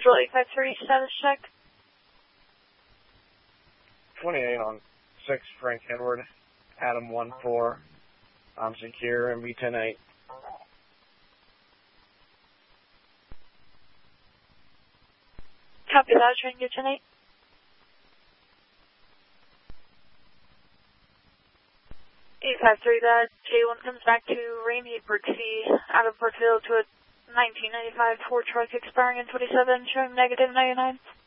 Bristol 853, status check. 28 on 6, Frank Edward, Adam 1-4. I'm secure, MV 10-8. Copy that, train gear 10-8. That J1 comes back to Rainy Brixie out of Brookfield to a 1995 Ford truck expiring in 27, showing negative 99.